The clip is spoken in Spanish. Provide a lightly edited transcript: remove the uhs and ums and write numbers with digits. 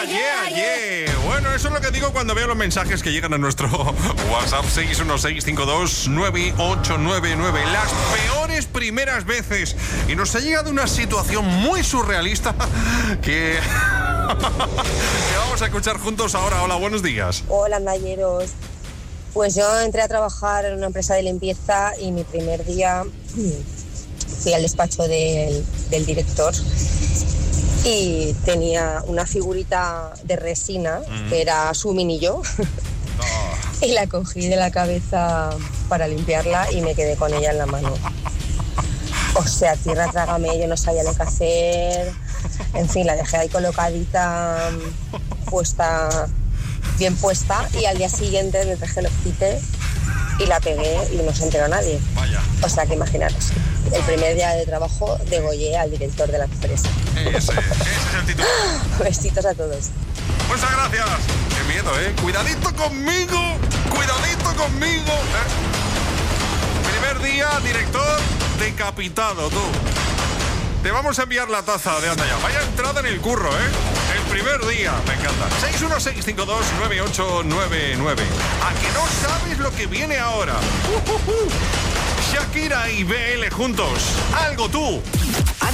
Yeah. Bueno, eso es lo que digo cuando veo los mensajes que llegan a nuestro WhatsApp 616529899. Las peores primeras veces. Y nos ha llegado una situación muy surrealista que vamos a escuchar juntos ahora. Hola, buenos días. Hola, andayeros. Pues yo entré a trabajar en una empresa de limpieza y mi primer día fui al despacho del director y tenía una figurita de resina que era su mini yo y la cogí de la cabeza para limpiarla y me quedé con ella en la mano. O sea, tierra trágame, yo no sabía lo que hacer. En fin, la dejé ahí colocadita, bien puesta, y al día siguiente me traje el octite y la pegué y no se enteró nadie. Vaya. O sea, que imaginaros, el primer día de trabajo degollé al director de la empresa. Ese es el título. Besitos a todos. Muchas gracias. Qué miedo, ¿eh? Cuidadito conmigo. Primer día, director decapitado, tú. Te vamos a enviar la taza de Anda Ya. Vaya entrada en el curro, ¿eh? El primer día. Me encanta. 616529899. ¿A que no sabes lo que viene ahora? Shakira y BL juntos. Algo tú.